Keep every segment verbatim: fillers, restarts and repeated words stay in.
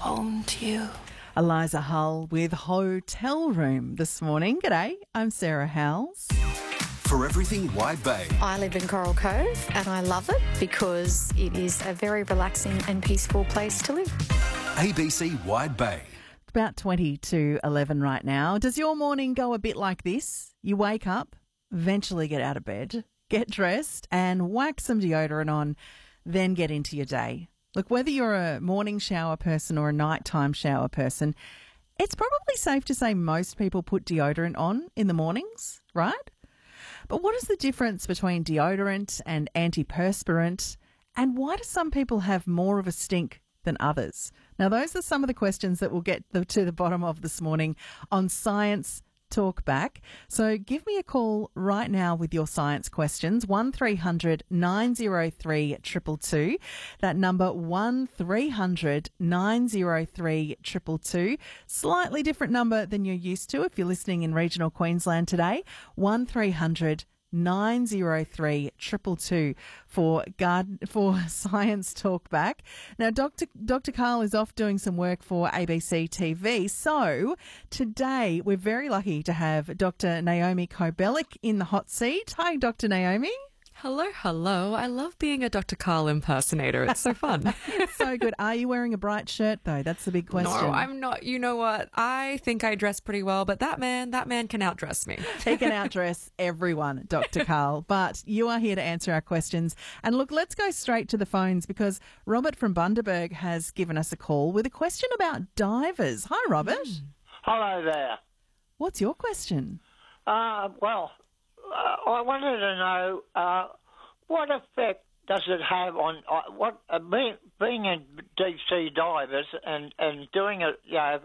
home to you. Eliza Hull with Hotel Room this morning. G'day, I'm Sarah Howells. For everything Wide Bay. I live in Coral Cove and I love it because it is a very relaxing and peaceful place to live. A B C Wide Bay. About twenty to eleven right now. Does your morning go a bit like this? You wake up, eventually get out of bed, get dressed and whack some deodorant on, then get into your day. Look, whether you're a morning shower person or a nighttime shower person, it's probably safe to say most people put deodorant on in the mornings, right? But what is the difference between deodorant and antiperspirant? And why do some people have more of a stink than others? Now, those are some of the questions that we'll get the, to the bottom of this morning on Science Talk Back. So give me a call right now with your science questions, one three hundred nine oh three two two two. That number, one three hundred nine oh three two two two. Slightly different number than you're used to if you're listening in regional Queensland today, one three hundred nine oh three two two two for garden, for Science Talk Back. Now, Doctor Doctor Karl is off doing some work for A B C T V. So today we're very lucky to have Doctor Naomi Kobelik in the hot seat. Hi, Doctor Naomi. Hello, hello. I love being a Doctor Karl impersonator. It's so fun. It's so good. Are you wearing a bright shirt, though? That's the big question. No, I'm not. You know what? I think I dress pretty well, but that man, that man can outdress me. He can outdress everyone, Doctor Karl. But you are here to answer our questions. And look, let's go straight to the phones because Robert from Bundaberg has given us a call with a question about divers. Hi, Robert. Mm. Hello there. What's your question? Uh, well... Uh, I wanted to know uh, what effect does it have on uh, what uh, being, being in deep sea divers and, and doing it, you know,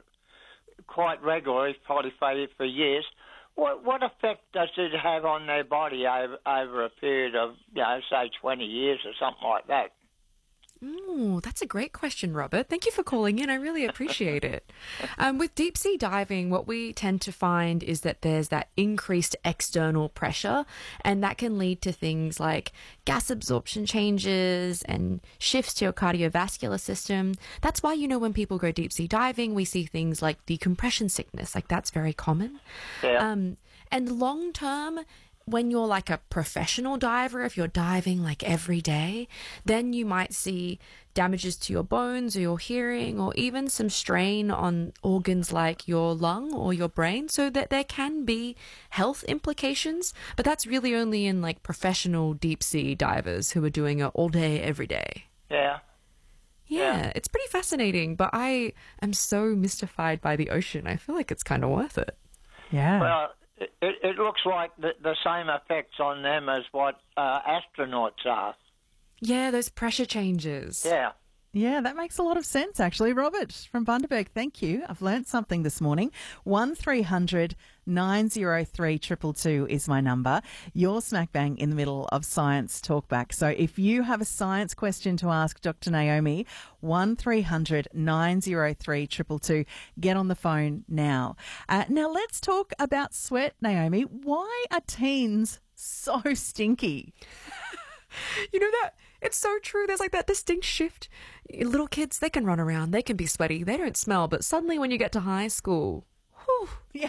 quite regularly, probably for, for years. What what effect does it have on their body over over a period of, you know, say twenty years or something like that? Oh, that's a great question, Robert. Thank you for calling in. I really appreciate it. Um, with deep sea diving, what we tend to find is that there's that increased external pressure, and that can lead to things like gas absorption changes and shifts to your cardiovascular system. That's why, you know, when people go deep sea diving, we see things like decompression sickness. Like, that's very common. Yeah. Um, and long term, when you're like a professional diver, if you're diving like every day, then you might see damages to your bones or your hearing or even some strain on organs like your lung or your brain, so that there can be health implications. But that's really only in like professional deep sea divers who are doing it all day, every day. Yeah. Yeah, Yeah. it's pretty fascinating, but I am so mystified by the ocean. I feel like it's kind of worth it. Yeah. Well, It, it looks like the, the same effects on them as what uh, astronauts are. Yeah, those pressure changes. Yeah. Yeah, that makes a lot of sense, actually. Robert from Bundaberg, thank you. I've learnt something this morning. one three hundred nine oh three two two two is my number. You're smack bang in the middle of Science Talkback. So if you have a science question to ask Doctor Naomi, one three hundred nine oh three two two two. Get on the phone now. Uh, now let's talk about sweat, Naomi. Why are teens so stinky? You know that? It's so true. There's like that distinct shift. Little kids, they can run around. They can be sweaty. They don't smell. But suddenly when you get to high school, whew, Yeah.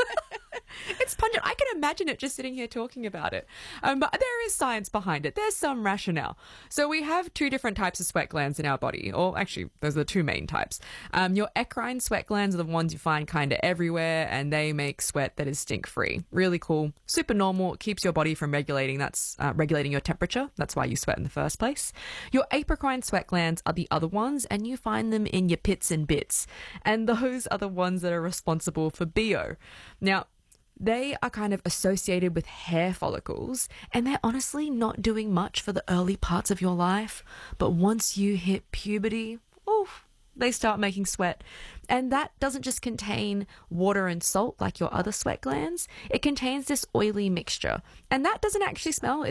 it's pungent. I can imagine it just sitting here talking about it. Um, but there is science behind it. There's some rationale. So we have two different types of sweat glands in our body. Or actually, those are the two main types. Um, your eccrine sweat glands are the ones you find kind of everywhere, and they make sweat that is stink-free. Really cool. Super normal. It keeps your body from regulating. That's uh, regulating your temperature. That's why you sweat in the first place. Your apocrine sweat glands are the other ones, and you find them in your pits and bits. And those are the ones that are responsible for B O. Now, they are kind of associated with hair follicles, and they're honestly not doing much for the early parts of your life. But once you hit puberty, oof, they start making sweat. And that doesn't just contain water and salt like your other sweat glands. It contains this oily mixture. And that doesn't actually smell. It